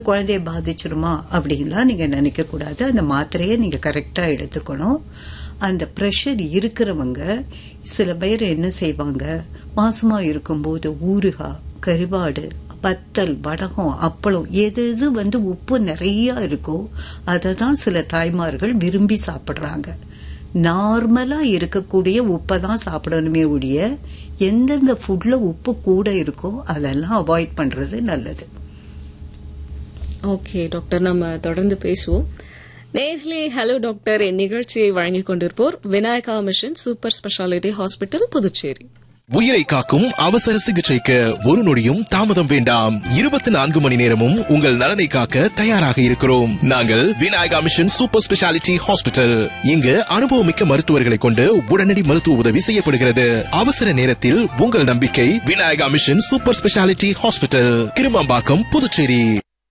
குழந்தைய பாதிச்சிருமா அப்படின்லாம் நீங்க நினைக்க கூடாது. அந்த மாத்திரையை நீங்க கரெக்டா எடுத்துக்கணும். அந்த பிரஷர் இருக்கிறவங்க சில பேர் என்ன செய்வாங்க, மாசமா இருக்கும்போது ஊறுகாய், கருவாடு, வத்தல், வடகம், அப்பளம் எது உப்பு நிறைய இருக்கோ அதை தான் சில தாய்மார்கள் விரும்பி சாப்பிடுறாங்க. நார்மலா இருக்கக்கூடிய உப்பை தான் சாப்பிடணுமே ஒழிய எந்தெந்த ஃபுட்ல உப்பு கூட இருக்கோ அதெல்லாம் அவாய்ட் பண்றது நல்லது. ஓகே டாக்டர், நம்ம தொடர்ந்து பேசுவோம். நேர்களே, ஹலோ டாக்டர் இந்நிகழ்ச்சியை வழங்கிக் கொண்டிருப்போர் Vinayaka mission super speciality hospital, Puducherry. உயிரை காக்கும் அவசர சிகிச்சைக்கு ஒரு நொடியும் தாமதம் வேண்டாம். 24 மணி நேரமும் உங்கள் நலனை காக்க தயாராக இருக்கிறோம். நாங்கள் Vinayaka mission super speciality hospital. இங்கு அனுபவமிக்க மருத்துவர்களை கொண்டு உடனடி மருத்துவ உதவி செய்யப்படுகிறது. அவசர நேரத்தில் உங்கள் நம்பிக்கை Vinayaka mission super speciality hospital, Kirumampakkam, Puducherry.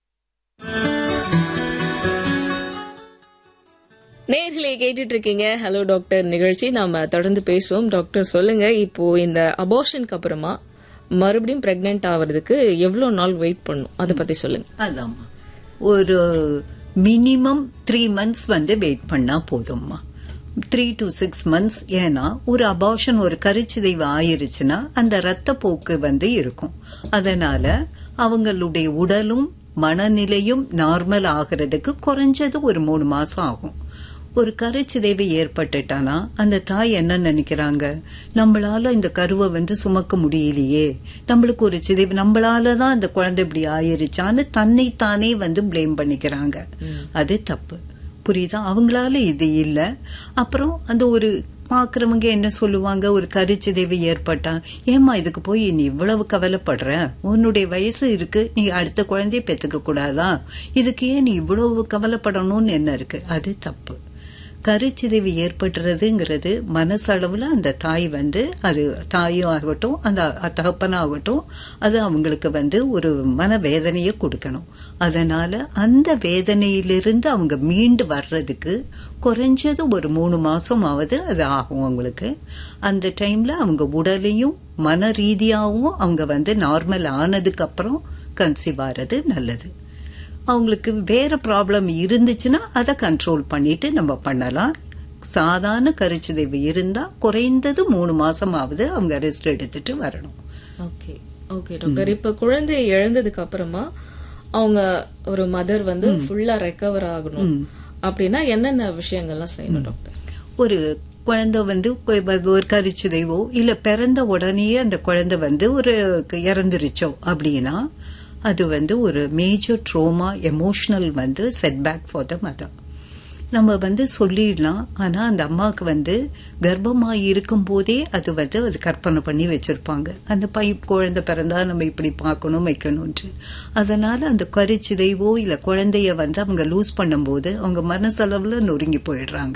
நேர்களே, கேட்டுட்டு இருக்கீங்க ஹலோ டாக்டர் நிகழ்ச்சி. நாம தொடர்ந்து பேசுவோம். டாக்டர் சொல்லுங்க, இப்போ இந்த அபார்ஷனுக்கு அப்புறமா மறுபடியும் பிரெக்னென்ட் ஆவறதுக்கு எவ்வளவு நாள் வெயிட் பண்ணும், அதை பத்தி சொல்லுங்க. அதான் ஒரு மினிமம் 3 months வெயிட் பண்ணா போதும்மா. 3 to 6 months. ஏன்னா ஒரு அபார்ஷன், ஒரு கருச்சிதைவு ஆயிருச்சுன்னா அந்த ரத்த போக்கு இருக்கும். அதனால அவங்களுடைய உடலும் மனநிலையும் நார்மல் ஆகிறதுக்கு குறைஞ்சது ஒரு 3 மாசம் ஆகும். ஒரு கருச்சிதைவு ஏற்பட்டுட்டானா அந்த தாய் என்ன நினைக்கிறாங்க, நம்மளால இந்த கருவை சுமக்க முடியலையே, நம்மளுக்கு ஒரு சிதைவு, நம்மளாலதான் இந்த குழந்தை இப்படி ஆயிருச்சான்னு தன்னைத்தானே பிளேம் பண்ணிக்கிறாங்க. அது தப்பு. புரியுதா? அவங்களால இது இல்ல. அப்புறம் அந்த ஒரு பாக்குறவங்க என்ன சொல்லுவாங்க, ஒரு கருச்சிதைவு ஏற்பட்டா, ஏமா இதுக்கு போய் நீ இவ்வளவு கவலைப்படுற, உன்னுடைய வயசு இருக்கு, நீ அடுத்த குழந்தைய பெத்துக்க கூடாதா, இதுக்கு ஏன் நீ இவ்வளவு கவலைப்படணும்னு என்ன இருக்கு? அது தப்பு. கருச்சிதைவு ஏற்படுறதுங்கிறது மனசளவுல அந்த தாய் அது தாயும் ஆகட்டும் அந்த தகப்பனாகட்டும் அது அவங்களுக்கு ஒரு மனவேதனையை கொடுக்கணும். அதனால அந்த வேதனையிலிருந்து அவங்க மீண்டு வர்றதுக்கு குறைஞ்சது ஒரு 3 மாசமாவது அது ஆகும் அவங்களுக்கு. அந்த டைம்ல அவங்க உடலையும் மன ரீதியாகவும் அவங்க நார்மல் ஆனதுக்கு அப்புறம் கன்சீவ் ஆறது நல்லது. அவங்களுக்கு வேற ப்ராப்ளம் இருந்துச்சுன்னா அதை கண்ட்ரோல் பண்ணிட்டு நம்ம பண்ணலாம். சாதாரண கருச்சிதைவு இருந்தா குறைந்தது 3 மாசமாவது அவங்க ரெஸ்ட் எடுத்துட்டு வரணும். ஓகே ஓகே டாக்டர், இப்ப குழந்தை இழந்ததுக்கு அப்புறமா அவங்க ஒரு மதர் ஃபுல்லா ரெக்கவர் ஆகணும் அப்படின்னா என்னென்ன விஷயங்கள்லாம் செய்யணும் டாக்டர்? ஒரு குழந்தை ஒரு கருச்சிதைவோ இல்ல பிறந்த உடனே அந்த குழந்தை ஒரு இறந்துருச்சோ அப்படின்னா அது ஒரு major trauma, emotional setback for the mother. நம்ம சொல்லிடலாம். ஆனா அந்த அம்மாவுக்கு கர்ப்பமா இருக்கும் போதே அது அது கற்பனை பண்ணி வச்சிருப்பாங்க, அந்த குழந்தை பிறந்தா நம்ம இப்படி பார்க்கணும் வைக்கணும்ட்டு. அதனால அந்த கருச்சிதைவோ இல்ல குழந்தைய அவங்க லூஸ் பண்ணும்போது அவங்க மனசளவுல நொறுங்கி போயிடுறாங்க.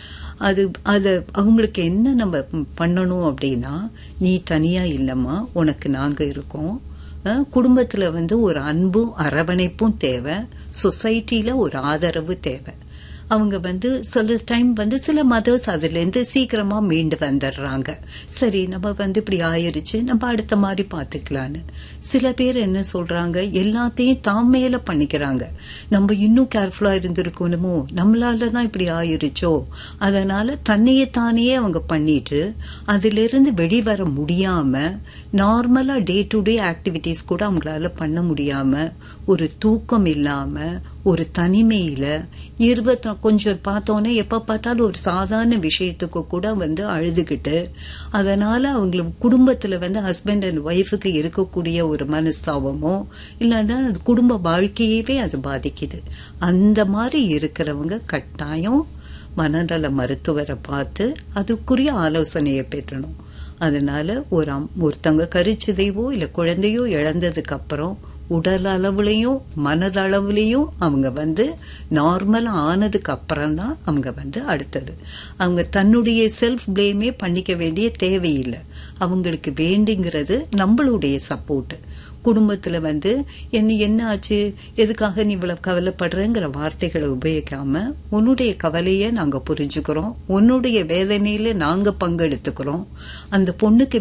அது அவங்களுக்கு என்ன நம்ம பண்ணணும் அப்படின்னா, நீ தனியா இல்லம்மா, உனக்கு நாங்க இருக்கோம். குடும்பத்துல ஒரு அன்பும் அரவணைப்பும் தேவை. சொசைட்டில ஒரு ஆதரவு தேவை. அவங்க சில டைம் சில மதர்ஸ் அதுல இருந்து சீக்கிரமா மீண்டு வந்துடுறாங்க. சரி நம்ம இப்படி ஆயிருச்சு, நம்ம அடுத்த மாதிரி பாத்துக்கலான்னு. சில பேர் என்ன சொல்றாங்க, எல்லாத்தையும் தாம் மேல பண்ணிக்கிறாங்க. நம்ம இன்னும் கேர்ஃபுல்லா இருந்திருக்கணுமோ, நம்மளாலதான் இப்படி ஆயிருச்சோ, அதனால தன்னையே தானே அவங்க பண்ணிட்டு அதுல இருந்து வெளிவர முடியாம நார்மலா டே டு டே ஆக்டிவிட்டிஸ் கூட அவங்களால பண்ண முடியாம, ஒரு தூக்கம் இல்லாம, ஒரு தனிமையில கொஞ்சம் பார்த்தோன்னே எப்ப பார்த்தாலும் ஒரு சாதாரண விஷயத்துக்கு கூட அழுதுகிட்டு, அதனால அவங்களுக்கு குடும்பத்துல ஹஸ்பண்ட் அண்ட் ஒய்ஃபுக்கு இருக்கக்கூடிய ஒரு மனஸ்தாபமோ இல்லைன்னா குடும்ப வாழ்க்கையவே அது பாதிக்குது. அந்த மாதிரி இருக்கிறவங்க கட்டாயம் மனநல மருத்துவரை பார்த்து அதுக்குரிய ஆலோசனையை பெற்றணும். அதனால ஒருத்தவங்க கருச்சிதைவோ இல்ல குழந்தையோ இழந்ததுக்கு அப்புறம் உடல் அளவுலயும் மனதளவுலயும் அவங்க நார்மல் ஆனதுக்கு அப்புறம் தான் அவங்க அடுத்தது அவங்க தன்னுடைய செல்ஃப் பிளேமே பண்ணிக்க வேண்டிய தேவையில்லை. அவங்களுக்கு வேண்டுங்கிறது நம்மளுடைய சப்போர்ட். குடும்பத்துல என்ன ஆச்சு, எதுக்காக நீ இவ்வளவு கவலைப்படுறங்கிற வார்த்தைகளை உபயோகிக்காம, உன்னுடைய கவலைய நாங்க புரிஞ்சுக்கிறோம், உன்னுடைய வேதனையில நாங்க பங்கெடுத்துக்கிறோம், அந்த பொண்ணுக்கு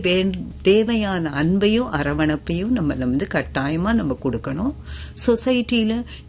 தேவையான அன்பையும் அரவணைப்பையும் நம்ம கட்டாயமா நம்ம கொடுக்கணும். சொசைட்டில